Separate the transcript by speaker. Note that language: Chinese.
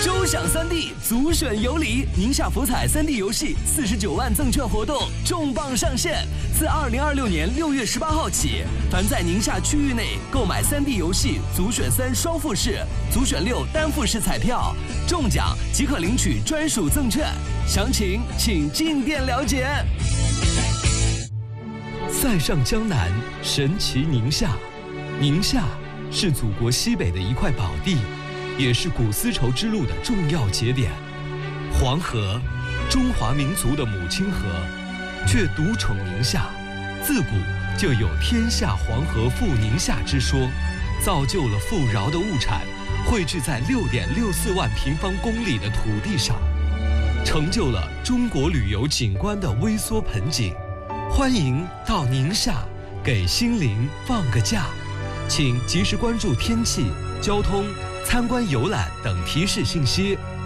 Speaker 1: 周享3D 足选有礼，宁夏福彩3D 游戏49万赠券活动重磅上线。自2026年6月18号起，凡在宁夏区域内购买3D 游戏足选3双复式、足选6单复式彩票，中奖即可领取专属赠券。详情请进店了解。塞上江南，神奇宁夏。宁夏是祖国西北的一块宝地，也是古丝绸之路的重要节点。黄河，中华民族的母亲河，却独宠宁夏。自古就有天下黄河赴宁夏之说，造就了富饶的物产汇聚在6.64万平方公里的土地上，成就了中国旅游景观的微缩盆景。欢迎到宁夏给心灵放个假，请及时关注天气、交通、参观游览等提示信息。